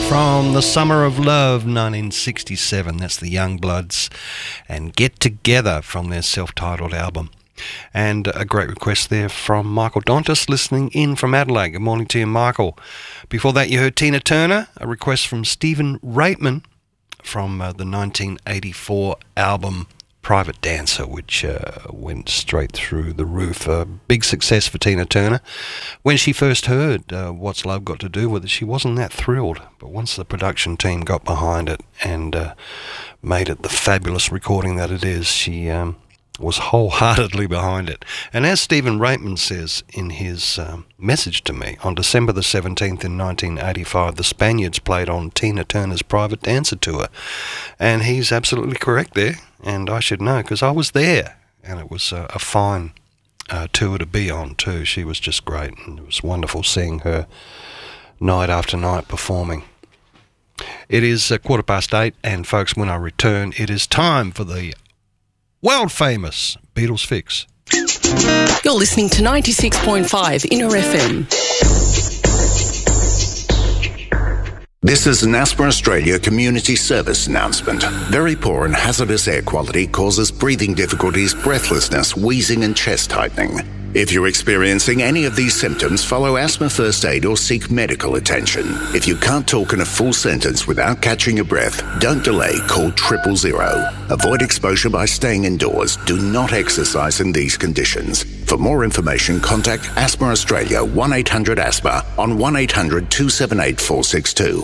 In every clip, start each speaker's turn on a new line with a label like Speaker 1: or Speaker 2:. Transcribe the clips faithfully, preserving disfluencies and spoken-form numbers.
Speaker 1: From the Summer of Love, nineteen sixty-seven. That's the Youngbloods and Get Together from their self-titled album. And a great request there from Michael Dontis, listening in from Adelaide. Good morning to you, Michael. Before that, you heard Tina Turner, a request from Stephen Reitman from uh, the nineteen eighty-four album Private Dancer, which uh, went straight through the roof. A big success for Tina Turner. When she first heard uh, What's Love Got to Do With It, she wasn't that thrilled. But once the production team got behind it and uh, made it the fabulous recording that it is, she um, was wholeheartedly behind it. And as Stephen Reitman says in his um, message to me, on December the seventeenth in nineteen eighty-five, the Spaniards played on Tina Turner's Private Dancer tour. And he's absolutely correct there. And I should know because I was there, and it was a, a fine uh, tour to be on too. She was just great, and it was wonderful seeing her night after night performing. It is a quarter past eight, and folks, when I return, it is time for the world famous Beatles Fix.
Speaker 2: You're listening to ninety-six point five Inner F M.
Speaker 3: This is an Asthma Australia community service announcement. Very poor and hazardous air quality causes breathing difficulties, breathlessness, wheezing and chest tightening. If you're experiencing any of these symptoms, follow Asthma First Aid or seek medical attention. If you can't talk in a full sentence without catching your breath, don't delay, call triple zero. Avoid exposure by staying indoors. Do not exercise in these conditions. For more information, contact Asthma Australia one eight hundred asthma on one eight hundred two seven eight four six two.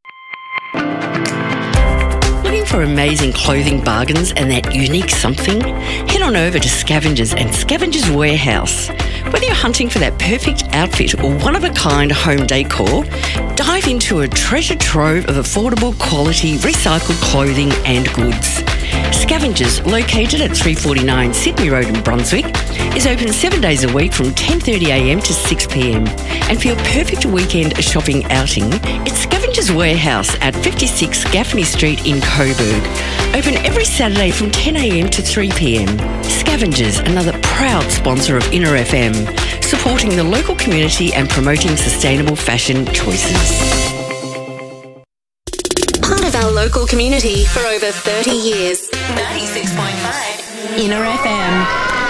Speaker 2: Looking for amazing clothing bargains and that unique something? Head on over to Scavengers and Scavengers Warehouse. Whether you're hunting for that perfect outfit or one-of-a-kind home decor, dive into a treasure trove of affordable quality recycled clothing and goods. Scavengers, located at three forty-nine Sydney Road in Brunswick, is open seven days a week from ten thirty a m to six p m. And for your perfect weekend shopping outing, it's Scavengers Warehouse at fifty-six Gaffney Street in Coburg. Open every Saturday from ten a m to three p m. Scavengers, another proud sponsor of Inner F M, supporting the local community and promoting sustainable fashion choices.
Speaker 4: Part of our local community for over thirty years. ninety-six point five Inner F M.